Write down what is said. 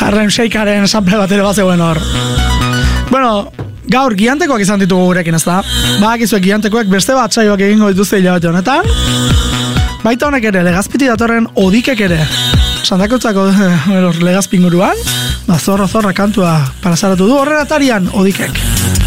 Harlem Shakearen sample bat ere bazegoen hor. Bueno, gaur giantekoak izan ditugu gurekin, ezta? Badakizuek giantekoek beste bat saioak egingo dituzte hilabete honetan. Baita honek ere, Legazpiti datorren Odikek ere. Sandakotzako Legazpinguruan, zorra kantua parazaratu du horren atarian Odikek.